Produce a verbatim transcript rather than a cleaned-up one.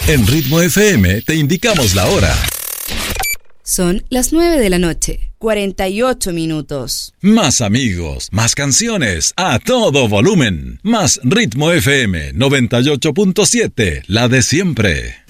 En Ritmo F M te indicamos la hora. Son las nueve de la noche, cuarenta y ocho minutos. Más amigos, más canciones, a todo volumen. Más Ritmo F M noventa y ocho punto siete, la de siempre.